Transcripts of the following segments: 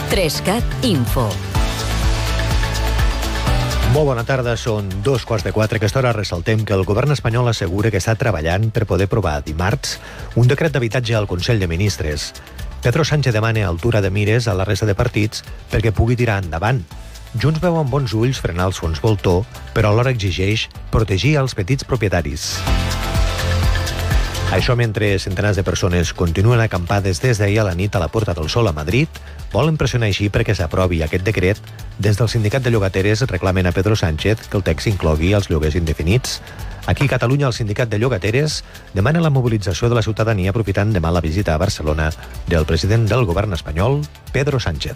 3CAT Info. Molt bona tarda, són 3:15. A aquesta hora ressaltem que el govern espanyol assegura que està treballant per poder aprovar dimarts un decret d'habitatge al Consell de Ministres. Pedro Sánchez demana altura de mires a la resta de partits perquè pugui tirar endavant. Junts veu amb bons ulls frenar els fons voltor, però alhora exigeix protegir els petits propietaris. Això mentre centenars de persones continuen acampades des d'ahir a la nit a la Porta del Sol a Madrid, volen pressionar així perquè s'aprovi aquest decret. Des del sindicat de llogateres reclamen a Pedro Sánchez que el text inclogui els lloguers indefinits. Aquí a Catalunya el sindicat de llogateres demana la mobilització de la ciutadania aprofitant demà la visita a Barcelona del president del govern espanyol, Pedro Sánchez.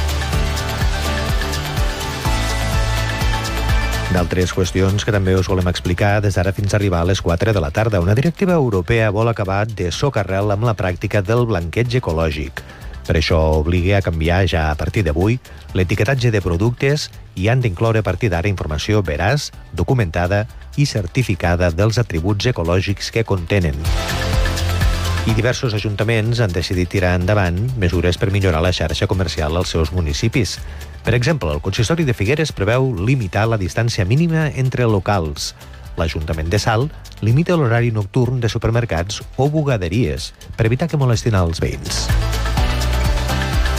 D'altres qüestions que també us volem explicar des d'ara fins a arribar a les 4 de la tarda. Una directiva europea vol acabar de socarrel amb la pràctica del blanqueig ecològic. Per això obliga a canviar ja a partir d'avui l'etiquetatge de productes i han d'incloure a partir d'ara informació veraç, documentada i certificada dels atributs ecològics que contenen. I diversos ajuntaments han decidit tirar endavant mesures per millorar la xarxa comercial als seus municipis. Per exemple, el consistori de Figueres preveu limitar la distància mínima entre locals. L'Ajuntament de Salt limita l'horari nocturn de supermercats o bugaderies per evitar que molestin els veïns.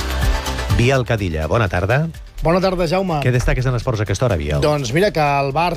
Biel Cadilla, bona tarda. Bona tarda, Jaume. Què destaques en esports a aquesta hora, Biel? Doncs mira que el Barça